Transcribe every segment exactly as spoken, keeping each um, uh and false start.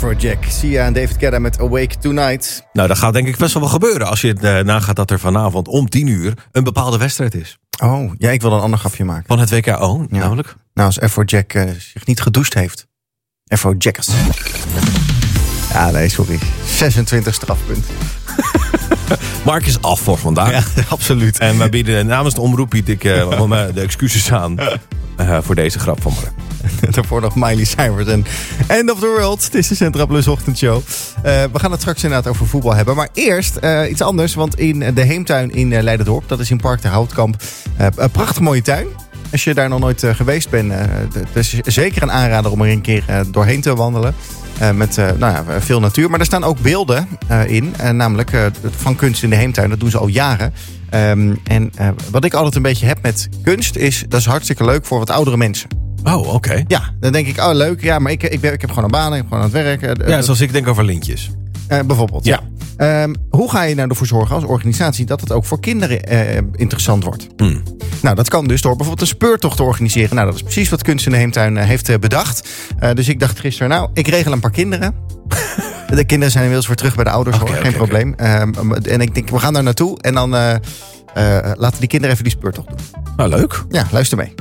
Afrojack, Sia en David Guetta met Awake Tonight. Nou, dat gaat denk ik best wel wel gebeuren als je het uh, nagaat dat er vanavond om tien uur een bepaalde wedstrijd is. Oh, ja, ik wil een ander grapje maken. Van het W K O, ja. namelijk? Nou, als Afrojack uh, zich niet gedoucht heeft. Afrojackers. Ja, nee, sorry. zesentwintig strafpunt. Mark is af voor vandaag. Ja, absoluut. En we bieden namens de omroep bied ik uh, de excuses aan uh, voor deze grap van Mark. Daarvoor nog Miley Cyrus en End of the World. Het is de Centra Plus ochtendshow. Uh, we gaan het straks inderdaad over voetbal hebben. Maar eerst uh, iets anders. Want in de Heemtuin in uh, Leiderdorp, dat is in Park de Houtkamp, uh, een prachtig mooie tuin. Als je daar nog nooit uh, geweest bent, uh, het is zeker een aanrader om er een keer uh, doorheen te wandelen. Uh, met uh, nou ja, veel natuur. Maar er staan ook beelden uh, in. Uh, namelijk uh, van kunst in de Heemtuin. Dat doen ze al jaren. Um, en uh, wat ik altijd een beetje heb met kunst is, dat is hartstikke leuk voor wat oudere mensen. Oh, oké. Okay. Ja, dan denk ik, oh leuk. Ja, maar ik, ik, ben, ik heb gewoon een baan. Ik heb gewoon aan het werk. Uh, ja, zoals ik denk over lintjes. Uh, bijvoorbeeld, ja. ja. Um, hoe ga je nou ervoor zorgen als organisatie dat het ook voor kinderen uh, interessant wordt? Hmm. Nou, dat kan dus door bijvoorbeeld een speurtocht te organiseren. Nou, dat is precies wat Kunst in de Heemtuin uh, heeft uh, bedacht. Uh, dus ik dacht gisteren, nou, ik regel een paar kinderen. De kinderen zijn inmiddels weer terug bij de ouders, okay, hoor. Geen okay, probleem. Okay. Um, en ik denk, we gaan daar naartoe en dan uh, uh, laten die kinderen even die speurtocht doen. Nou, leuk. Ja, luister mee.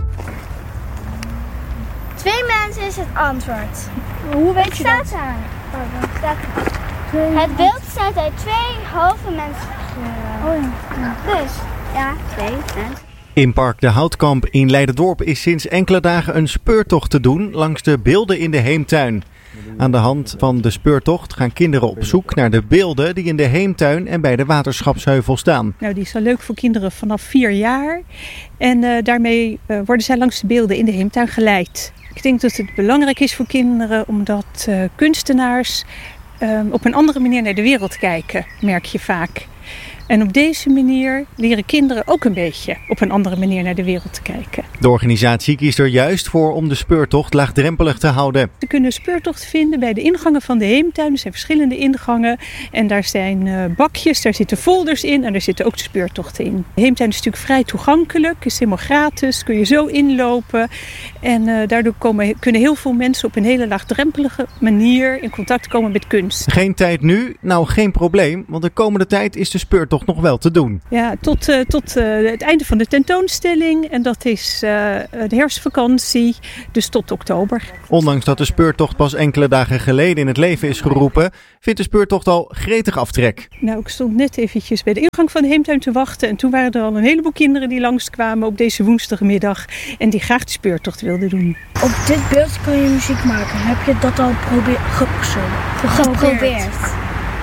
Twee mensen is het antwoord. Hoe weet je dat? Staat het beeld staat uit twee halve mensen. Oh ja. Dus, ja, twee mensen. In Park de Houtkamp in Leiderdorp is sinds enkele dagen een speurtocht te doen langs de beelden in de Heemtuin. Aan de hand van de speurtocht gaan kinderen op zoek naar de beelden die in de Heemtuin en bij de Waterschapsheuvel staan. Nou, die is al leuk voor kinderen vanaf vier jaar. En uh, daarmee uh, worden zij langs de beelden in de Heemtuin geleid. Ik denk dat het belangrijk is voor kinderen omdat uh, kunstenaars uh, op een andere manier naar de wereld kijken, merk je vaak. En op deze manier leren kinderen ook een beetje op een andere manier naar de wereld te kijken. De organisatie kiest er juist voor om de speurtocht laagdrempelig te houden. Ze kunnen speurtocht vinden bij de ingangen van de Heemtuin. Er zijn verschillende ingangen en daar zijn uh, bakjes, daar zitten folders in en daar zitten ook de speurtochten in. De Heemtuin is natuurlijk vrij toegankelijk, is helemaal gratis, kun je zo inlopen. En uh, daardoor komen, kunnen heel veel mensen op een hele laagdrempelige manier in contact komen met kunst. Geen tijd nu? Nou, geen probleem, want de komende tijd is de speurtocht nog wel te doen. Ja, tot, uh, tot uh, het einde van de tentoonstelling. En dat is uh, de herfstvakantie, dus tot oktober. Ondanks dat de speurtocht pas enkele dagen geleden in het leven is geroepen, vindt de speurtocht al gretig aftrek. Nou, ik stond net eventjes bij de ingang van de Heemtuin te wachten. En toen waren er al een heleboel kinderen die langskwamen op deze woensdagmiddag. En die graag de speurtocht wilden doen. Op dit beeld kan je muziek maken. Heb je dat al probeer- ge- zo, geprobeerd? geprobeerd?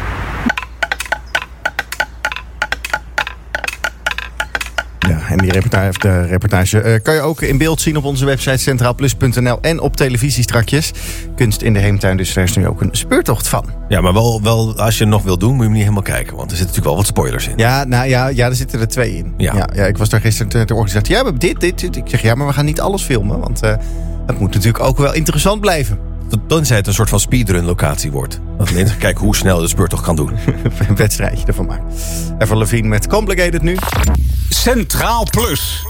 Ja, en die reportage, de reportage uh, kan je ook in beeld zien op onze website centraalplus punt n l en op televisie strakjes. Kunst in de Heemtuin, dus daar is nu ook een speurtocht van. Ja, maar wel, wel als je het nog wilt doen, moet je hem niet helemaal kijken. Want er zitten natuurlijk wel wat spoilers in. Ja, nou ja, ja er zitten er twee in. Ja. Ja, ja, ik was daar gisteren te, te organisatie. Ja, we hebben dit, dit, dit. Ik zeg, ja, maar we gaan niet alles filmen. Want uh, het moet natuurlijk ook wel interessant blijven. Tenzij het een soort van speedrun locatie wordt. Dat mensen kijken hoe snel de speurtocht kan doen. Een wedstrijdje ervan maken. Even Levine met Complicated nu. Centraal Plus.